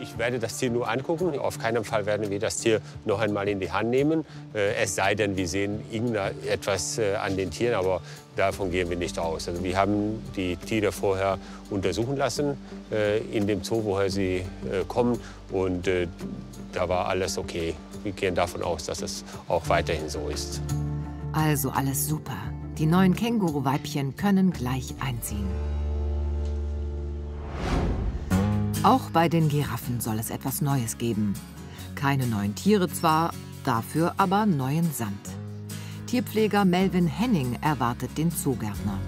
Ich werde das Tier nur angucken. Auf keinen Fall werden wir das Tier noch einmal in die Hand nehmen. Es sei denn, wir sehen irgendetwas an den Tieren, aber davon gehen wir nicht aus. Also wir haben die Tiere vorher untersuchen lassen in dem Zoo, woher sie kommen. Und da war alles okay. Wir gehen davon aus, dass es auch weiterhin so ist. Also alles super. Die neuen Känguruweibchen können gleich einziehen. Auch bei den Giraffen soll es etwas Neues geben. Keine neuen Tiere zwar, dafür aber neuen Sand. Tierpfleger Melvin Henning erwartet den Zoogärtner.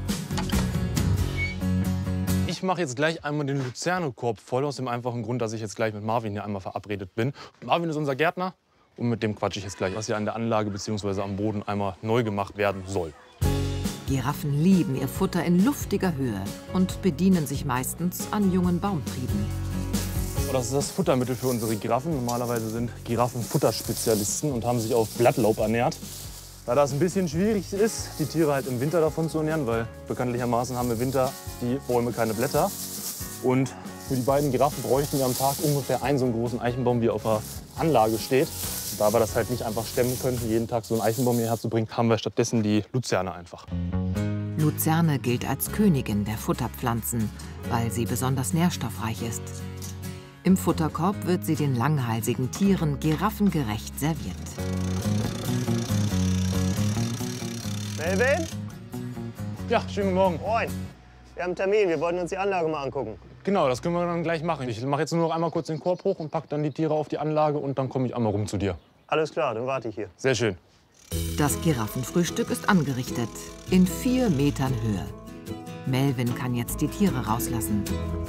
Ich mache jetzt gleich einmal den Luzernekorb voll, aus dem einfachen Grund, dass ich jetzt gleich mit Marvin hier einmal verabredet bin. Marvin ist unser Gärtner und mit dem quatsche ich jetzt gleich, was hier an der Anlage bzw. am Boden einmal neu gemacht werden soll. Giraffen lieben ihr Futter in luftiger Höhe und bedienen sich meistens an jungen Baumtrieben. Das ist das Futtermittel für unsere Giraffen. Normalerweise sind Giraffen Futterspezialisten und haben sich auf Blattlaub ernährt. Da das ein bisschen schwierig ist, die Tiere halt im Winter davon zu ernähren, weil bekanntlichermaßen haben im Winter die Bäume keine Blätter. Und für die beiden Giraffen bräuchten wir am Tag ungefähr einen so einen großen Eichenbaum, wie auf der Anlage steht. Und da wir das halt nicht einfach stemmen könnten, jeden Tag so einen Eichenbaum hierher zu bringen, haben wir stattdessen die Luzerne einfach. Luzerne gilt als Königin der Futterpflanzen, weil sie besonders nährstoffreich ist. Im Futterkorb wird sie den langhalsigen Tieren giraffengerecht serviert. Melvin? Ja, schönen guten Morgen. Moin. Wir haben einen Termin, wir wollten uns die Anlage mal angucken. Genau, das können wir dann gleich machen. Ich mache jetzt nur noch einmal kurz den Korb hoch und packe dann die Tiere auf die Anlage und dann komme ich einmal rum zu dir. Alles klar, dann warte ich hier. Sehr schön. Das Giraffenfrühstück ist angerichtet, in 4 Metern Höhe. Melvin kann jetzt die Tiere rauslassen.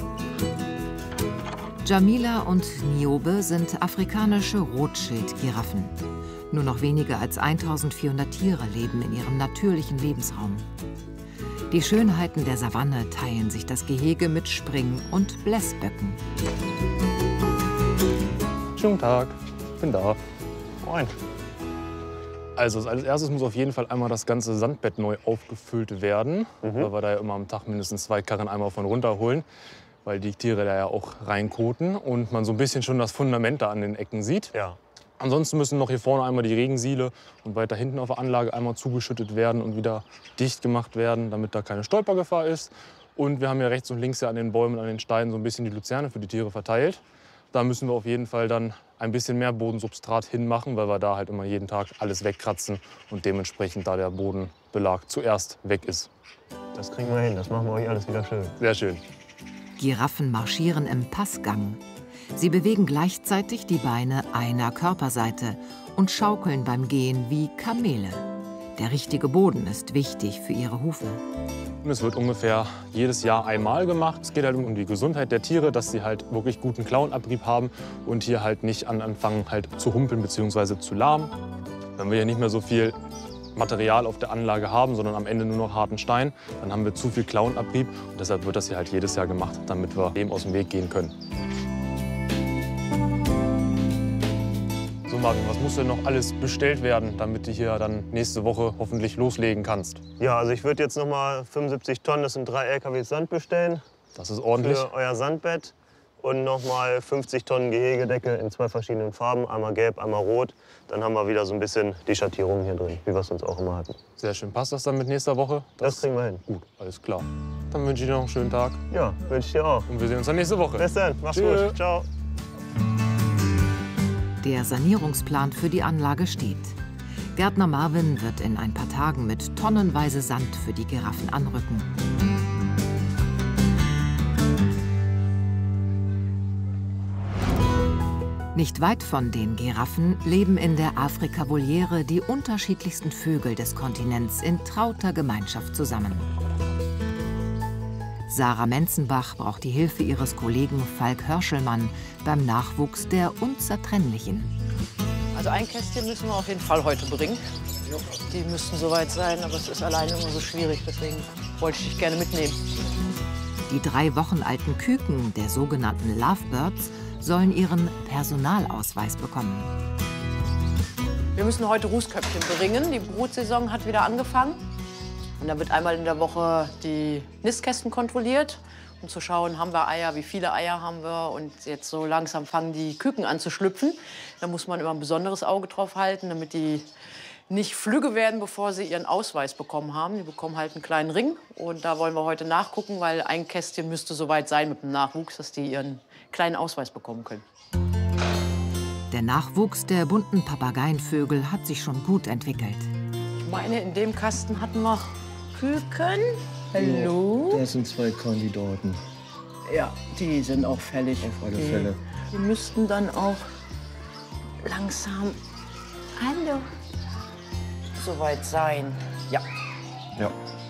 Jamila und Niobe sind afrikanische Rothschild-Giraffen. Nur noch weniger als 1400 Tiere leben in ihrem natürlichen Lebensraum. Die Schönheiten der Savanne teilen sich das Gehege mit Spring- und Blässböcken. Schönen Tag, ich bin da. Moin. Also als erstes muss auf jeden Fall einmal das ganze Sandbett neu aufgefüllt werden, weil wir da ja immer am Tag mindestens 2 Karren einmal von runterholen, weil die Tiere da ja auch reinkoten und man so ein bisschen schon das Fundament da an den Ecken sieht. Ja. Ansonsten müssen noch hier vorne einmal die Regensiele und weiter hinten auf der Anlage einmal zugeschüttet werden und wieder dicht gemacht werden, damit da keine Stolpergefahr ist. Und wir haben ja rechts und links ja an den Bäumen, an den Steinen so ein bisschen die Luzerne für die Tiere verteilt. Da müssen wir auf jeden Fall dann ein bisschen mehr Bodensubstrat hinmachen, weil wir da halt immer jeden Tag alles wegkratzen und dementsprechend da der Bodenbelag zuerst weg ist. Das kriegen wir hin, das machen wir euch alles wieder schön. Sehr schön. Giraffen marschieren im Passgang. Sie bewegen gleichzeitig die Beine einer Körperseite und schaukeln beim Gehen wie Kamele. Der richtige Boden ist wichtig für ihre Hufe. Es wird ungefähr jedes Jahr einmal gemacht. Es geht halt um die Gesundheit der Tiere, dass sie halt wirklich guten Klauenabrieb haben und hier halt nicht anfangen halt zu humpeln bzw. zu lahmen. Wenn wir hier nicht mehr so viel Material auf der Anlage haben, sondern am Ende nur noch harten Stein, dann haben wir zu viel Klauenabrieb und deshalb wird das hier halt jedes Jahr gemacht, damit wir dem aus dem Weg gehen können. So Marvin, was muss denn noch alles bestellt werden, damit du hier dann nächste Woche hoffentlich loslegen kannst? Ja, also ich würde jetzt noch mal 75 Tonnen, das sind 3 LKWs Sand bestellen. Das ist ordentlich. Für euer Sandbett. Und noch mal 50 Tonnen Gehegedecke in 2 verschiedenen Farben, einmal gelb, einmal rot. Dann haben wir wieder so ein bisschen die Schattierung hier drin, wie wir es sonst auch immer hatten. Sehr schön. Passt das dann mit nächster Woche? Das kriegen wir hin. Gut, alles klar. Dann wünsche ich dir noch einen schönen Tag. Ja, wünsche ich dir auch. Und wir sehen uns dann nächste Woche. Bis dann, mach's Tschö. gut. Ciao. Der Sanierungsplan für die Anlage steht. Gärtner Marvin wird in ein paar Tagen mit tonnenweise Sand für die Giraffen anrücken. Nicht weit von den Giraffen leben in der Afrika-Voliere die unterschiedlichsten Vögel des Kontinents in trauter Gemeinschaft zusammen. Sarah Menzenbach braucht die Hilfe ihres Kollegen Falk Hörschelmann beim Nachwuchs der Unzertrennlichen. Also ein Kästchen müssen wir auf jeden Fall heute bringen. Die müssten soweit sein, aber es ist alleine immer so schwierig, deswegen wollte ich dich gerne mitnehmen. Die 3 Wochen alten Küken, der sogenannten Lovebirds, sollen ihren Personalausweis bekommen. Wir müssen heute Rußköpfchen bringen. Die Brutsaison hat wieder angefangen. Und da wird einmal in der Woche die Nistkästen kontrolliert um zu schauen, haben wir Eier, wie viele Eier haben wir. Und jetzt so langsam fangen die Küken an zu schlüpfen. Da muss man immer ein besonderes Auge drauf halten, damit die nicht flügge werden, bevor sie ihren Ausweis bekommen haben. Die bekommen halt einen kleinen Ring. Und da wollen wir heute nachgucken, weil ein Kästchen müsste soweit sein mit dem Nachwuchs, dass die ihren kleinen Ausweis bekommen können. Der Nachwuchs der bunten Papageienvögel hat sich schon gut entwickelt. Ich meine, in dem Kasten hatten wir Küken. Hallo? Das sind 2 Kandidaten. Ja, die sind auch fällig. Auf alle Fälle. Die müssten dann auch langsam soweit sein. Ja. Ja.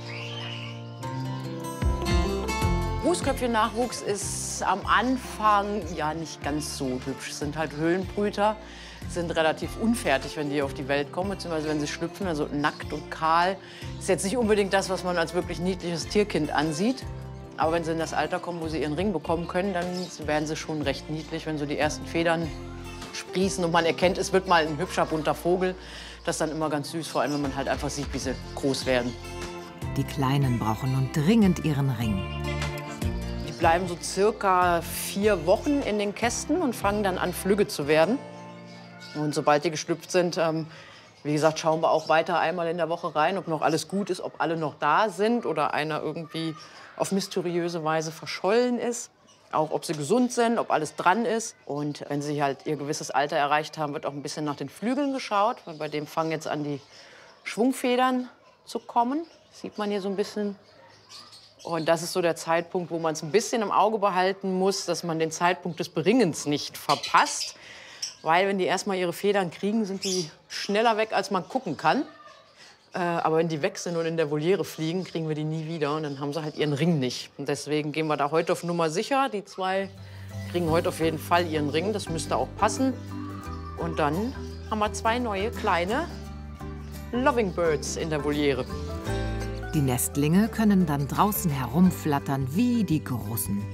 Rußköpfchen-Nachwuchs ist am Anfang ja nicht ganz so hübsch. Es sind halt Höhlenbrüter, sind relativ unfertig, wenn die auf die Welt kommen, beziehungsweise wenn sie schlüpfen, also nackt und kahl. Ist jetzt nicht unbedingt das, was man als wirklich niedliches Tierkind ansieht. Aber wenn sie in das Alter kommen, wo sie ihren Ring bekommen können, dann werden sie schon recht niedlich, wenn so die ersten Federn sprießen und man erkennt, es wird mal ein hübscher, bunter Vogel. Das ist dann immer ganz süß, vor allem wenn man halt einfach sieht, wie sie groß werden. Die Kleinen brauchen nun dringend ihren Ring. Die bleiben so circa 4 Wochen in den Kästen und fangen dann an, flügge zu werden. Und sobald die geschlüpft sind, wie gesagt, schauen wir auch weiter einmal in der Woche rein, ob noch alles gut ist, ob alle noch da sind oder einer irgendwie auf mysteriöse Weise verschollen ist. Auch ob sie gesund sind, ob alles dran ist. Und wenn sie halt ihr gewisses Alter erreicht haben, wird auch ein bisschen nach den Flügeln geschaut. Weil bei dem fangen jetzt an, die Schwungfedern zu kommen. Das sieht man hier so ein bisschen. Und das ist so der Zeitpunkt, wo man es ein bisschen im Auge behalten muss, dass man den Zeitpunkt des Beringens nicht verpasst. Weil wenn die erstmal ihre Federn kriegen, sind die schneller weg, als man gucken kann. Aber wenn die weg sind und in der Voliere fliegen, kriegen wir die nie wieder. Und dann haben sie halt ihren Ring nicht. Und deswegen gehen wir da heute auf Nummer sicher. Die 2 kriegen heute auf jeden Fall ihren Ring. Das müsste auch passen. Und dann haben wir 2 neue kleine Loving Birds in der Voliere. Die Nestlinge können dann draußen herumflattern wie die Großen.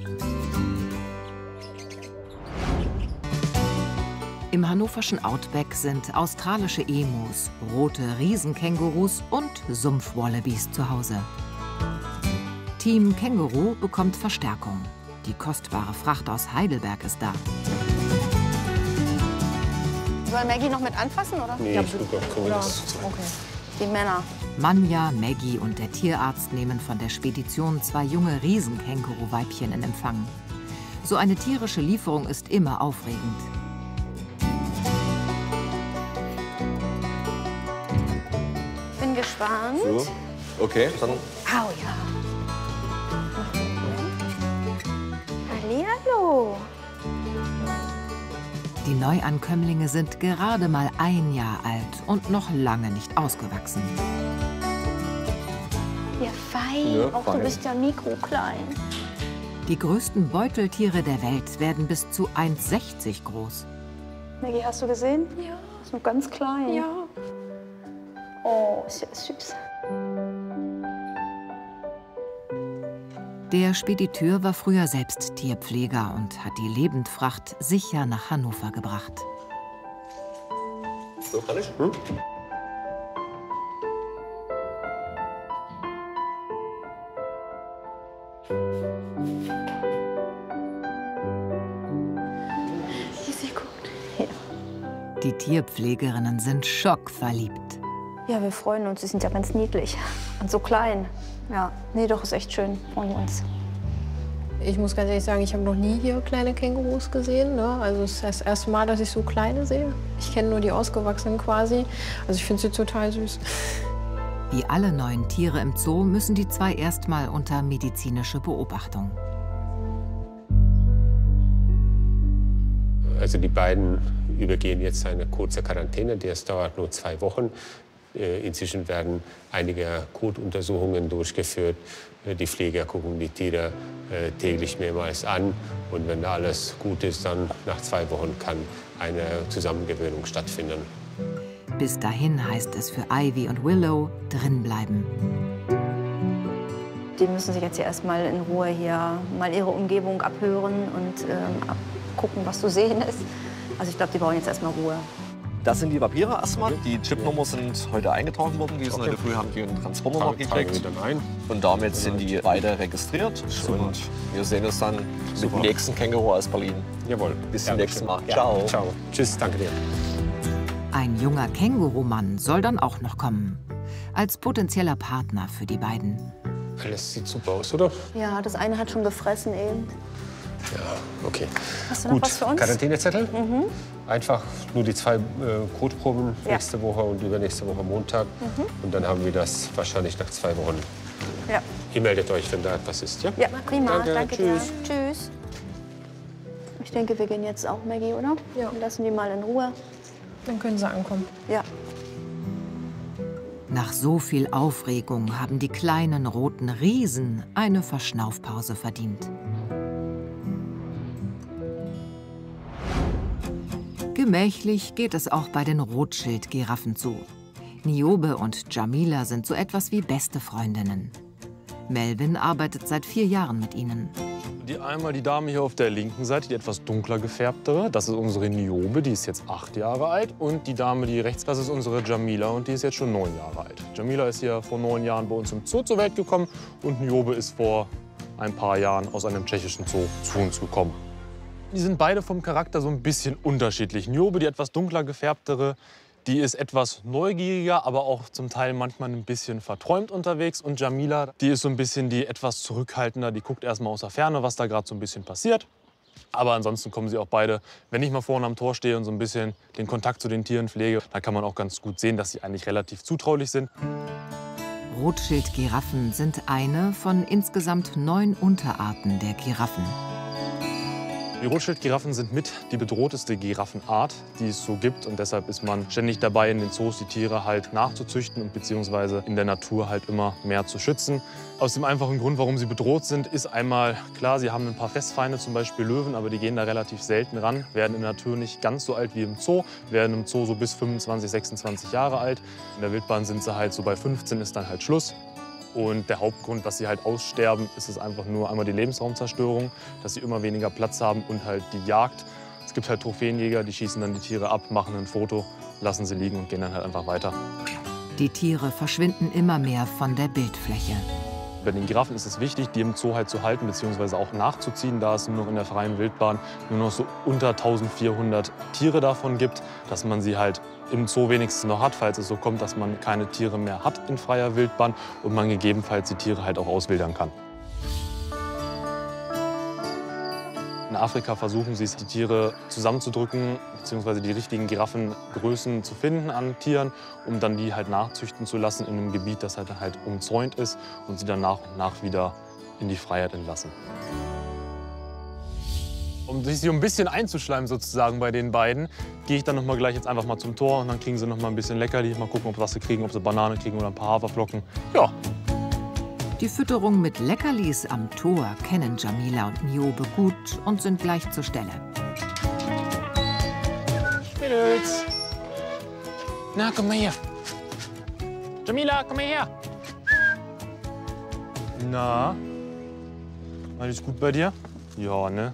Im hannoverschen Outback sind australische Emus, rote Riesenkängurus und Sumpfwallabies zu Hause. Team Känguru bekommt Verstärkung. Die kostbare Fracht aus Heidelberg ist da. Soll Maggie noch mit anfassen, oder? Nee, ja, ich gucke, ob wir das okay. Die Männer. Manja, Maggie und der Tierarzt nehmen von der Spedition 2 junge Riesenkänguru-Weibchen in Empfang. So eine tierische Lieferung ist immer aufregend. Bin gespannt. So. Okay, dann. Au ja. Hallihallo. Die Neuankömmlinge sind gerade mal 1 Jahr alt und noch lange nicht ausgewachsen. Ja, fein. Ja, Auch fein. du bist ja mikroklein. Die größten Beuteltiere der Welt werden bis zu 1,60 groß. Maggie, hast du gesehen? Ja. Ist nur ganz klein. Ja. Oh, ist ja süß. Der Spediteur war früher selbst Tierpfleger und hat die Lebendfracht sicher nach Hannover gebracht. So kann ich. Hm? Die ist sehr gut. Ja. Die Tierpflegerinnen sind schockverliebt. Ja, wir freuen uns. Sie sind ja ganz niedlich. Und so klein. Ja, nee, doch, ist echt schön. Freuen wir uns. Ich muss ganz ehrlich sagen, ich habe noch nie hier kleine Kängurus gesehen. Ne? Also es ist das erste Mal, dass ich so kleine sehe. Ich kenne nur die ausgewachsenen quasi. Also ich finde sie total süß. Wie alle neuen Tiere im Zoo müssen die 2 erstmal unter medizinische Beobachtung. Also die beiden übergehen jetzt eine kurze Quarantäne, das dauert nur 2 Wochen. Inzwischen werden einige Kotuntersuchungen durchgeführt. Die Pfleger gucken die Tiere täglich mehrmals an. Und wenn da alles gut ist, dann nach 2 Wochen kann eine Zusammengewöhnung stattfinden. Bis dahin heißt es für Ivy und Willow drinbleiben. Die müssen sich jetzt hier erstmal in Ruhe hier mal ihre Umgebung abhören und gucken, was zu sehen ist. Also ich glaube, die brauchen jetzt erstmal Ruhe. Das sind die Papiere erstmal. Die Chipnummer sind heute eingetragen worden. Die sind heute früh, haben die eine Transportnummer gekriegt. Und damit sind die beide registriert. Super. Und wir sehen uns dann mit dem nächsten Känguru aus Berlin. Jawohl. Bis zum nächsten Mal. Ja. Ciao. Ciao. Tschüss, danke dir. Ein junger Kängurumann soll dann auch noch kommen. Als potenzieller Partner für die beiden. Alles sieht super aus, oder? Ja, das eine hat schon gefressen eben. Ja, okay. Hast du noch was für uns? Quarantänezettel. Mhm. Einfach nur die 2 Kotproben Ja. nächste Woche und übernächste Woche Montag. Und dann haben wir das wahrscheinlich nach 2 Wochen. Ja. Ihr meldet euch, wenn da etwas ist, ja? Ja, prima. Danke, Tschüss. tschüss. Tschüss. Ich denke, wir gehen jetzt auch, Maggie, oder? Ja. Und lassen die mal in Ruhe. Dann können sie ankommen. Ja. Nach so viel Aufregung haben die kleinen roten Riesen eine Verschnaufpause verdient. Gemächlich geht es auch bei den Rothschild-Giraffen zu. Niobe und Jamila sind so etwas wie beste Freundinnen. Melvin arbeitet seit 4 Jahren mit ihnen. Einmal die Dame hier auf der linken Seite, die etwas dunkler gefärbtere. Das ist unsere Niobe, die ist jetzt 8 Jahre alt. Und die Dame, die rechts, das ist unsere Jamila und die ist jetzt schon 9 Jahre alt. Jamila ist hier vor 9 Jahren bei uns im Zoo zur Welt gekommen und Niobe ist vor ein paar Jahren aus einem tschechischen Zoo zu uns gekommen. Die sind beide vom Charakter so ein bisschen unterschiedlich. Niobe, die etwas dunkler gefärbtere, die ist etwas neugieriger, aber auch zum Teil manchmal ein bisschen verträumt unterwegs. Und Jamila, die ist so ein bisschen die etwas zurückhaltender. Die guckt erstmal aus der Ferne, was da gerade so ein bisschen passiert. Aber ansonsten kommen sie auch beide, wenn ich mal vorne am Tor stehe und so ein bisschen den Kontakt zu den Tieren pflege, da kann man auch ganz gut sehen, dass sie eigentlich relativ zutraulich sind. Rothschild-Giraffen sind eine von insgesamt 9 Unterarten der Giraffen. Die Rothschild-Giraffen sind mit die bedrohteste Giraffenart, die es so gibt. Und deshalb ist man ständig dabei, in den Zoos die Tiere halt nachzuzüchten und beziehungsweise in der Natur halt immer mehr zu schützen. Aus dem einfachen Grund, warum sie bedroht sind, ist einmal klar, sie haben ein paar Fressfeinde, zum Beispiel Löwen, aber die gehen da relativ selten ran, werden in der Natur nicht ganz so alt wie im Zoo, werden im Zoo so bis 25, 26 Jahre alt. In der Wildbahn sind sie halt so bei 15, ist dann halt Schluss. Und der Hauptgrund, dass sie halt aussterben, ist es einfach nur einmal die Lebensraumzerstörung, dass sie immer weniger Platz haben und halt die Jagd. Es gibt halt Trophäenjäger, die schießen dann die Tiere ab, machen ein Foto, lassen sie liegen und gehen dann halt einfach weiter. Die Tiere verschwinden immer mehr von der Bildfläche. Bei den Giraffen ist es wichtig, die im Zoo halt zu halten bzw. auch nachzuziehen, da es nur noch in der freien Wildbahn nur noch so unter 1400 Tiere davon gibt, dass man sie halt im Zoo wenigstens noch hat, falls es so kommt, dass man keine Tiere mehr hat in freier Wildbahn und man gegebenenfalls die Tiere halt auch auswildern kann. In Afrika versuchen sie es, die Tiere zusammenzudrücken bzw. die richtigen Giraffengrößen zu finden an Tieren, um dann die halt nachzüchten zu lassen in einem Gebiet, das halt umzäunt ist und sie dann nach und nach wieder in die Freiheit entlassen. Um sich so ein bisschen einzuschleimen sozusagen bei den beiden, gehe ich dann gleich jetzt einfach mal zum Tor und dann kriegen sie noch mal ein bisschen Leckerli, mal gucken, ob was sie kriegen, ob sie Banane kriegen oder ein paar Haferflocken. Ja. Die Fütterung mit Leckerlis am Tor kennen Jamila und Niobe gut und sind gleich zur Stelle. Mädels! Na, komm mal her. Jamila, komm mal her. Na, alles gut bei dir? Ja, ne?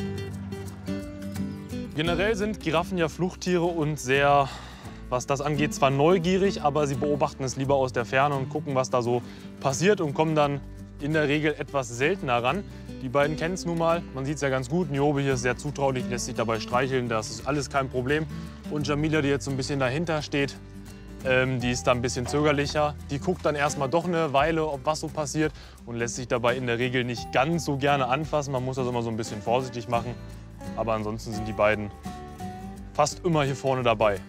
Generell sind Giraffen ja Fluchttiere und sehr, was das angeht, zwar neugierig, aber sie beobachten es lieber aus der Ferne und gucken, was da so passiert und kommen dann in der Regel etwas seltener ran. Die beiden kennen es nun mal, man sieht es ja ganz gut. Niobe hier ist sehr zutraulich, lässt sich dabei streicheln, das ist alles kein Problem. Und Jamila, die jetzt so ein bisschen dahinter steht, die ist da ein bisschen zögerlicher. Die guckt dann erstmal doch eine Weile, ob was so passiert und lässt sich dabei in der Regel nicht ganz so gerne anfassen. Man muss das immer so ein bisschen vorsichtig machen. Aber ansonsten sind die beiden fast immer hier vorne dabei.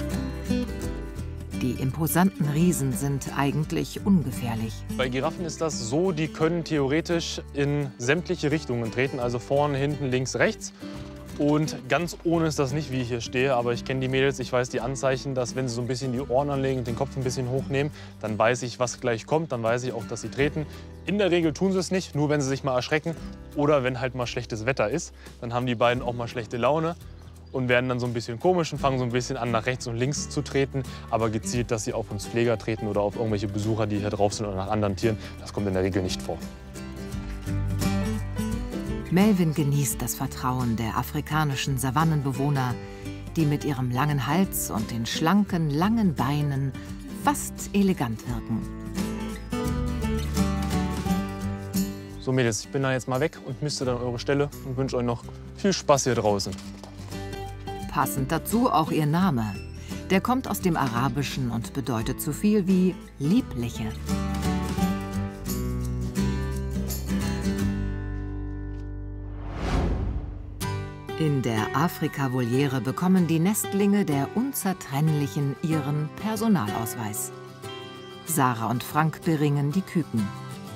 Die imposanten Riesen sind eigentlich ungefährlich. Bei Giraffen ist das so, die können theoretisch in sämtliche Richtungen treten, also vorne, hinten, links, rechts. Und ganz ohne ist das nicht, wie ich hier stehe, aber ich kenne die Mädels, ich weiß die Anzeichen, dass wenn sie so ein bisschen die Ohren anlegen und den Kopf ein bisschen hochnehmen, dann weiß ich, was gleich kommt, dann weiß ich auch, dass sie treten. In der Regel tun sie es nicht, nur wenn sie sich mal erschrecken oder wenn halt mal schlechtes Wetter ist, dann haben die beiden auch mal schlechte Laune und werden dann so ein bisschen komisch und fangen so ein bisschen an, nach rechts und links zu treten, aber gezielt, dass sie auf uns Pfleger treten oder auf irgendwelche Besucher, die hier drauf sind oder nach anderen Tieren, das kommt in der Regel nicht vor. Melvin genießt das Vertrauen der afrikanischen Savannenbewohner, die mit ihrem langen Hals und den schlanken, langen Beinen fast elegant wirken. So Mädels, ich bin da jetzt mal weg und misste dann eure Stelle und wünsche euch noch viel Spaß hier draußen. Passend dazu auch ihr Name. Der kommt aus dem Arabischen und bedeutet so viel wie Liebliche. In der Afrika-Voliere bekommen die Nestlinge der Unzertrennlichen ihren Personalausweis. Sarah und Frank beringen die Küken.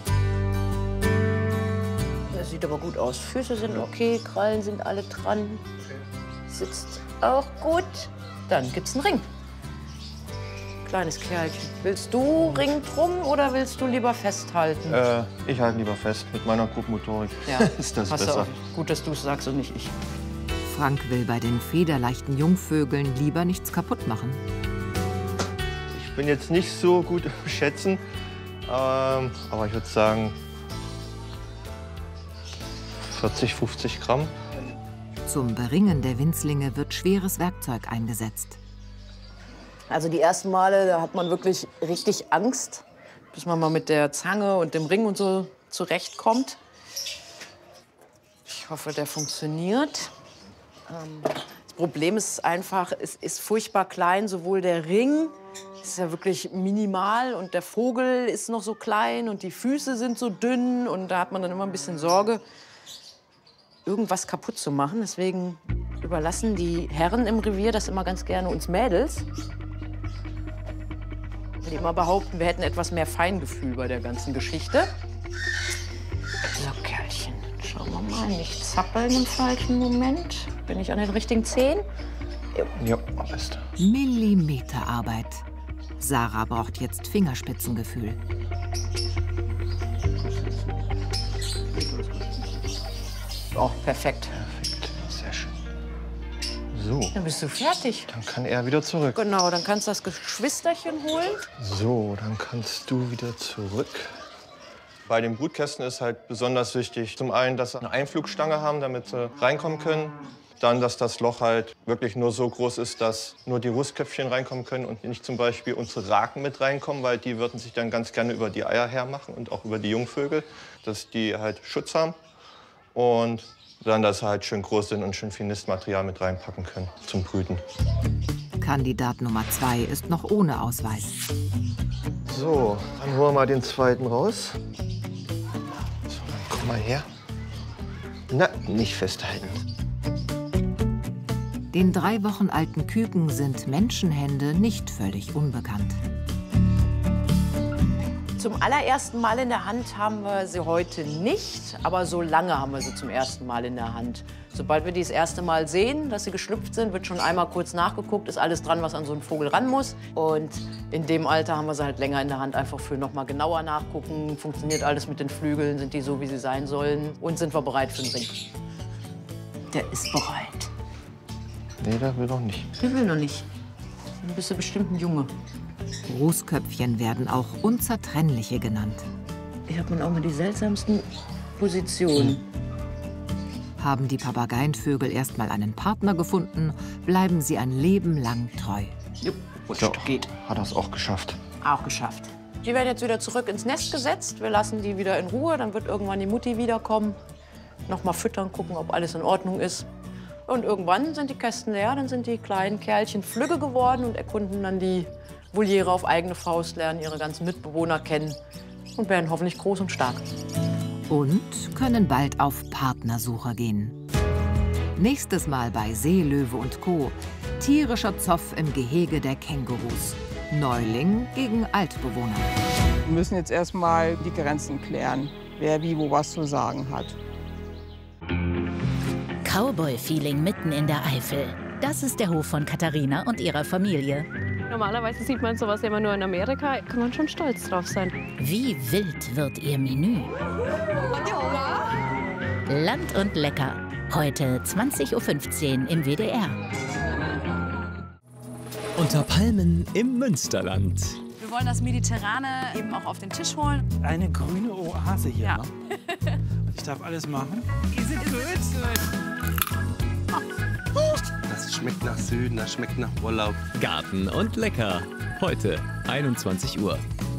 Das sieht aber gut aus. Füße sind okay, Krallen sind alle dran. Sitzt auch gut. Dann gibt's einen Ring. Kleines Kerlchen. Willst du Ring drum oder willst du lieber festhalten? Ich halte lieber fest. Mit meiner Grobmotorik ist das besser. Gut, dass du es sagst und nicht ich. Frank will bei den federleichten Jungvögeln lieber nichts kaputt machen. Ich bin jetzt nicht so gut im Schätzen, aber ich würde sagen 40, 50 Gramm. Zum Beringen der Winzlinge wird schweres Werkzeug eingesetzt. Also die ersten Male, da hat man wirklich richtig Angst, bis man mal mit der Zange und dem Ring und so zurechtkommt. Ich hoffe, der funktioniert. Das Problem ist einfach, es ist furchtbar klein. Sowohl der Ring ist ja wirklich minimal und der Vogel ist noch so klein und die Füße sind so dünn. Und da hat man dann immer ein bisschen Sorge, irgendwas kaputt zu machen. Deswegen überlassen die Herren im Revier das immer ganz gerne uns Mädels. Die immer behaupten, wir hätten etwas mehr Feingefühl bei der ganzen Geschichte. So, Kerlchen, schauen wir mal. Nicht zappeln im falschen Moment. Bin ich an den richtigen Zehen? Ja, beste. Millimeterarbeit. Sarah braucht jetzt Fingerspitzengefühl. Oh, perfekt. Perfekt, sehr schön. So. Dann bist du fertig. Dann kann er wieder zurück. Genau, dann kannst du das Geschwisterchen holen. So, dann kannst du wieder zurück. Bei den Brutkästen ist halt besonders wichtig, zum einen, dass sie eine Einflugstange haben, damit sie reinkommen können. Dann, dass das Loch halt wirklich nur so groß ist, dass nur die Rustköpfchen reinkommen können und nicht zum Beispiel unsere Raken mit reinkommen, weil die würden sich dann ganz gerne über die Eier hermachen und auch über die Jungvögel, dass die halt Schutz haben. Und dann, dass sie halt schön groß sind und schön viel Nistmaterial mit reinpacken können zum Brüten. Kandidat Nummer 2 ist noch ohne Ausweis. So, dann holen wir mal den zweiten raus. So, dann komm mal her. Na, nicht festhalten. Den 3 Wochen alten Küken sind Menschenhände nicht völlig unbekannt. Zum allerersten Mal in der Hand haben wir sie heute nicht, aber so lange haben wir sie zum ersten Mal in der Hand. Sobald wir die das erste Mal sehen, dass sie geschlüpft sind, wird schon einmal kurz nachgeguckt, ist alles dran, was an so einen Vogel ran muss. Und in dem Alter haben wir sie halt länger in der Hand, einfach für noch mal genauer nachgucken. Funktioniert alles mit den Flügeln, sind die so, wie sie sein sollen? Und sind wir bereit für den Ring? Der ist bereit. Nee, der will noch nicht. Der will noch nicht. Dann bist du bestimmt ein Junge. Rußköpfchen werden auch Unzertrennliche genannt. Hier hat man auch mal die seltsamsten Positionen. Haben die Papageienvögel erst mal einen Partner gefunden, bleiben sie ein Leben lang treu. Jupp, Ja, geht. hat er es auch geschafft. Auch geschafft. Die werden jetzt wieder zurück ins Nest gesetzt. Wir lassen die wieder in Ruhe. Dann wird irgendwann die Mutti wiederkommen. Noch mal füttern, gucken, ob alles in Ordnung ist. Und irgendwann sind die Kästen leer. Dann sind die kleinen Kerlchen flügge geworden und erkunden dann die Voliere auf eigene Faust, lernen ihre ganzen Mitbewohner kennen und werden hoffentlich groß und stark. Und können bald auf Partnersuche gehen. Nächstes Mal bei Seelöwe und Co. Tierischer Zoff im Gehege der Kängurus. Neuling gegen Altbewohner. Wir müssen jetzt erstmal die Grenzen klären, wer wie wo was zu sagen hat. Cowboy-Feeling mitten in der Eifel. Das ist der Hof von Katharina und ihrer Familie. Normalerweise sieht man sowas immer nur in Amerika. Kann man schon stolz drauf sein. Wie wild wird ihr Menü? Land und lecker. Heute 20:15 Uhr im WDR. Unter Palmen im Münsterland. Wir wollen das Mediterrane eben auch auf den Tisch holen. Eine grüne Oase hier. Ja. Ne? Ich darf alles machen. Die sind gut. Das Das schmeckt nach Süden, das schmeckt nach Urlaub. Garten und lecker. Heute 21 Uhr.